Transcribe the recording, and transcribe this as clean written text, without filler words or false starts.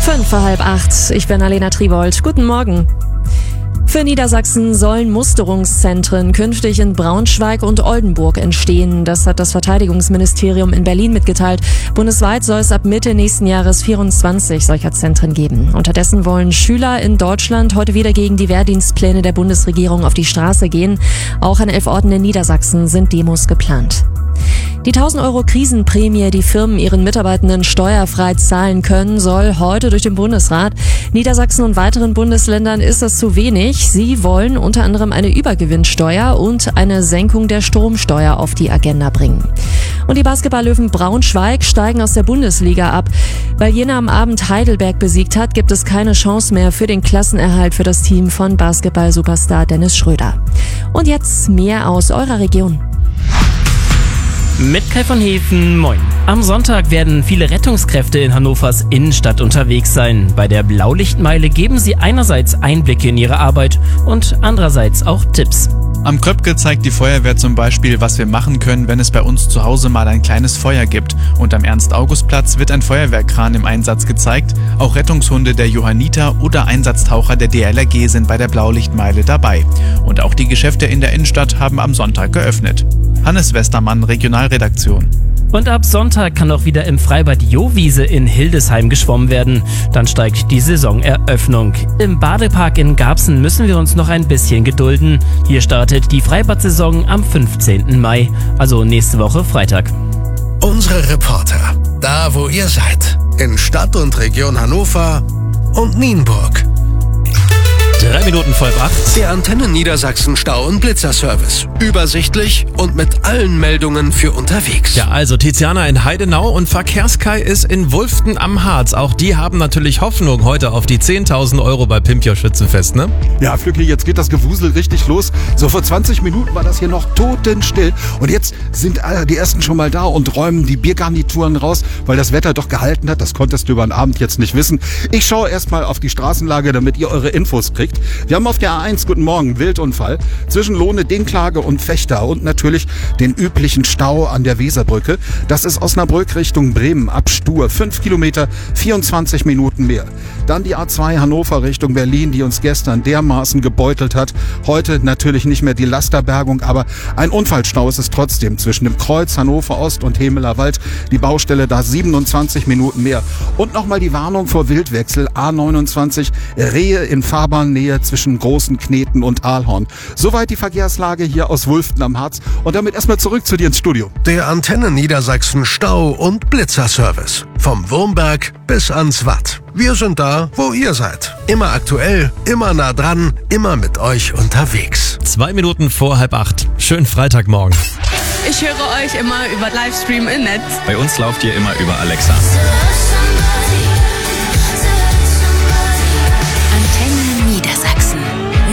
7:05. Ich bin Alena Tribold. Guten Morgen. Für Niedersachsen sollen Musterungszentren künftig in Braunschweig und Oldenburg entstehen. Das hat das Verteidigungsministerium in Berlin mitgeteilt. Bundesweit soll es ab Mitte nächsten Jahres 24 solcher Zentren geben. Unterdessen wollen Schüler in Deutschland heute wieder gegen die Wehrdienstpläne der Bundesregierung auf die Straße gehen. Auch an 11 Orten in Niedersachsen sind Demos geplant. Die 1.000 € Krisenprämie, die Firmen ihren Mitarbeitenden steuerfrei zahlen können, soll heute durch den Bundesrat. Niedersachsen und weiteren Bundesländern ist das zu wenig. Sie wollen unter anderem eine Übergewinnsteuer und eine Senkung der Stromsteuer auf die Agenda bringen. Und die Basketballlöwen Braunschweig steigen aus der Bundesliga ab. Weil Jena am Abend Heidelberg besiegt hat, gibt es keine Chance mehr für den Klassenerhalt für das Team von Basketball-Superstar Dennis Schröder. Und jetzt mehr aus eurer Region. Mit Kai von Hefen, moin. Am Sonntag werden viele Rettungskräfte in Hannovers Innenstadt unterwegs sein. Bei der Blaulichtmeile geben sie einerseits Einblicke in ihre Arbeit und andererseits auch Tipps. Am Kröpke zeigt die Feuerwehr zum Beispiel, was wir machen können, wenn es bei uns zu Hause mal ein kleines Feuer gibt. Und am Ernst-August-Platz wird ein Feuerwehrkran im Einsatz gezeigt. Auch Rettungshunde der Johanniter oder Einsatztaucher der DLRG sind bei der Blaulichtmeile dabei. Und auch die Geschäfte in der Innenstadt haben am Sonntag geöffnet. Hannes Westermann, Regionalredaktion. Und ab Sonntag kann auch wieder im Freibad Jowiese in Hildesheim geschwommen werden. Dann steigt die Saisoneröffnung. Im Badepark in Garbsen müssen wir uns noch ein bisschen gedulden. Hier startet die Freibad-Saison am 15. Mai, also nächste Woche Freitag. Unsere Reporter, da wo ihr seid, in Stadt und Region Hannover und Nienburg. 7:03. Der Antennen Niedersachsen Stau- und Blitzerservice. Übersichtlich und mit allen Meldungen für unterwegs. Ja, also Tiziana in Heidenau und Verkehrskai ist in Wulften am Harz. Auch die haben natürlich Hoffnung heute auf die 10.000 € bei Pimpja Schützenfest, ne? Ja, Flücki, jetzt geht das Gewusel richtig los. So vor 20 Minuten war das hier noch totenstill. Und jetzt sind die Ersten schon mal da und räumen die Biergarnituren raus, weil das Wetter doch gehalten hat. Das konntest du über den Abend jetzt nicht wissen. Ich schaue erstmal auf die Straßenlage, damit ihr eure Infos kriegt. Wir haben auf der A1, guten Morgen, Wildunfall zwischen Lohne, Dinklage und Vechta und natürlich den üblichen Stau an der Weserbrücke. Das ist Osnabrück Richtung Bremen ab Stur. 5 Kilometer, 24 Minuten mehr. Dann die A2 Hannover Richtung Berlin, die uns gestern dermaßen gebeutelt hat. Heute natürlich nicht mehr die Lasterbergung, aber ein Unfallstau ist es trotzdem zwischen dem Kreuz Hannover Ost und Hemeler Wald. Die Baustelle da 27 Minuten mehr. Und nochmal die Warnung vor Wildwechsel A29 Rehe in Fahrbahnnähe zwischen Großen Kneten und Aalhorn. Soweit die Verkehrslage hier aus Wulften am Harz. Und damit erstmal zurück zu dir ins Studio. Der Antennen Niedersachsen Stau- und Blitzerservice. Vom Wurmberg bis ans Watt. Wir sind da, wo ihr seid. Immer aktuell, immer nah dran, immer mit euch unterwegs. 7:07. Schönen Freitagmorgen. Ich höre euch immer über Livestream im Netz. Bei uns lauft ihr immer über Alexa.